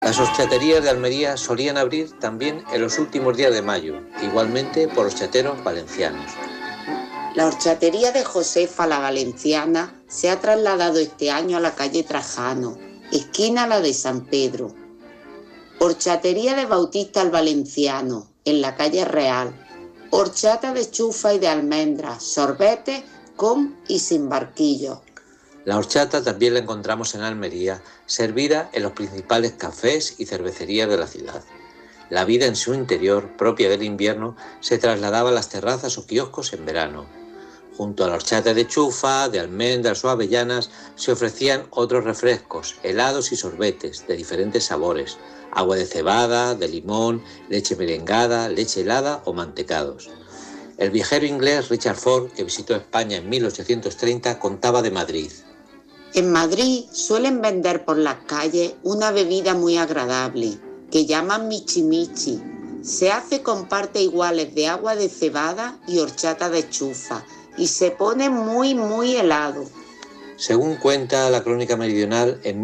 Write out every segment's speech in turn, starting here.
Las horchaterías de Almería solían abrir también en los últimos días de mayo, igualmente por horchateros valencianos. La horchatería de Josefa la Valenciana se ha trasladado este año a la calle Trajano, esquina la de San Pedro. Horchatería de Bautista el Valenciano, en la calle Real. Horchata de chufa y de almendras, sorbetes con y sin barquillo. La horchata también la encontramos en Almería, servida en los principales cafés y cervecerías de la ciudad. La vida en su interior, propia del invierno, se trasladaba a las terrazas o kioscos en verano. Junto a la horchata de chufa, de almendras o avellanas, se ofrecían otros refrescos, helados y sorbetes de diferentes sabores, agua de cebada, de limón, leche merengada, leche helada o mantecados. El viajero inglés Richard Ford, que visitó España en 1830, contaba de Madrid. En Madrid suelen vender por las calles una bebida muy agradable, que llaman michi michi. Se hace con partes iguales de agua de cebada y horchata de chufa, y se pone muy helado. Según cuenta la Crónica Meridional, en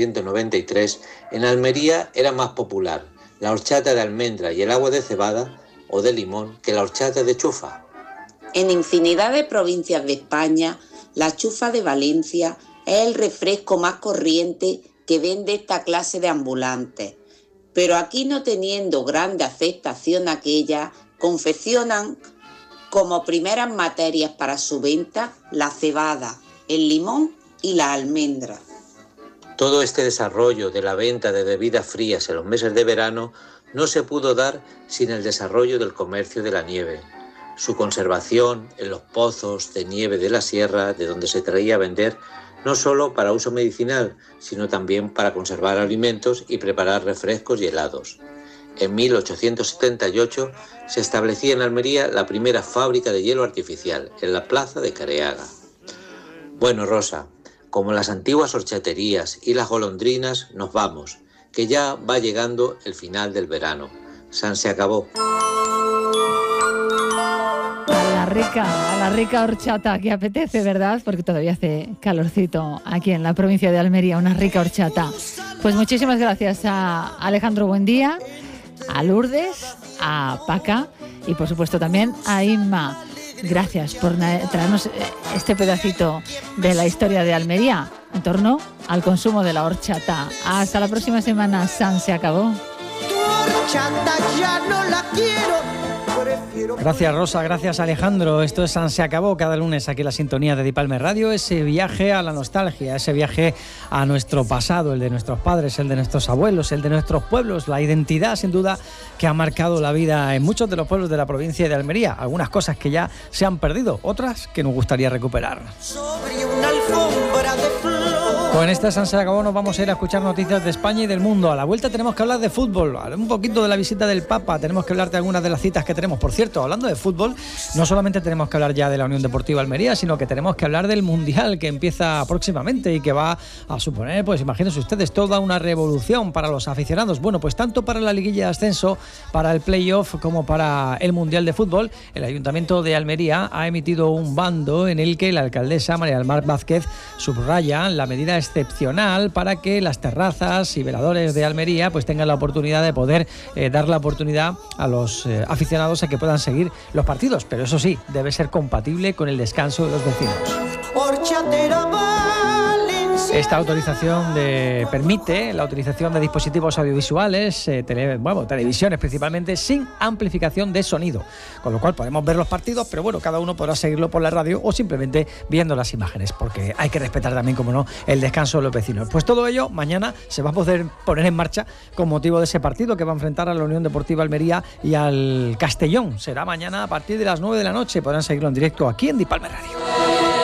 1893, en Almería era más popular la horchata de almendra y el agua de cebada o de limón que la horchata de chufa. En infinidad de provincias de España, la chufa de Valencia es el refresco más corriente que vende esta clase de ambulantes. Pero aquí, no teniendo grande aceptación aquella, confeccionan como primeras materias para su venta la cebada, el limón y la almendra. Todo este desarrollo de la venta de bebidas frías en los meses de verano no se pudo dar sin el desarrollo del comercio de la nieve, su conservación en los pozos de nieve de la sierra, de donde se traía a vender no solo para uso medicinal, sino también para conservar alimentos y preparar refrescos y helados. En 1878 se establecía en Almería la primera fábrica de hielo artificial, en la plaza de Careaga. Bueno, Rosa, como las antiguas horchaterías y las golondrinas, nos vamos, que ya va llegando el final del verano. San se acabó. A la rica horchata que apetece, ¿verdad? Porque todavía hace calorcito aquí en la provincia de Almería, una rica horchata. Pues muchísimas gracias a Alejandro Buendía, a Lourdes, a Paca y por supuesto también a Inma. Gracias por traernos este pedacito de la historia de Almería en torno al consumo de la horchata. Hasta la próxima semana. San se acabó. Tu horchata ya no la quiero. Gracias, Rosa, gracias, Alejandro. Esto es San se acabó, cada lunes aquí en la sintonía de Dipalme Radio. Ese viaje a la nostalgia, ese viaje a nuestro pasado, el de nuestros padres, el de nuestros abuelos, el de nuestros pueblos, la identidad sin duda que ha marcado la vida en muchos de los pueblos de la provincia de Almería. Algunas cosas que ya se han perdido, otras que nos gustaría recuperar. Sobre una alfombra de flor. Con esta San se acabó nos vamos a ir a escuchar noticias de España y del mundo. A la vuelta tenemos que hablar de fútbol, un poquito de la visita del Papa, tenemos que hablar de algunas de las citas que tenemos. Por cierto, hablando de fútbol, no solamente tenemos que hablar ya de la Unión Deportiva Almería, sino que tenemos que hablar del Mundial que empieza próximamente y que va a suponer, pues imagínense ustedes, toda una revolución para los aficionados. Bueno, pues tanto para la liguilla de ascenso, para el playoff, como para el Mundial de Fútbol, el Ayuntamiento de Almería ha emitido un bando en el que la alcaldesa María del Mar Vázquez subraya la medida excepcional para que las terrazas y veladores de Almería pues tengan la oportunidad de poder dar la oportunidad a los aficionados a que puedan seguir los partidos, pero eso sí, debe ser compatible con el descanso de los vecinos. Esta autorización permite la utilización de dispositivos audiovisuales, televisiones principalmente, sin amplificación de sonido, con lo cual podemos ver los partidos, pero bueno, cada uno podrá seguirlo por la radio o simplemente viendo las imágenes, porque hay que respetar también, como no, el descanso de los vecinos. Pues todo ello mañana se va a poder poner en marcha con motivo de ese partido que va a enfrentar a la Unión Deportiva Almería y al Castellón. Será mañana a partir de las 9 de la noche, podrán seguirlo en directo aquí en Dipalme Radio.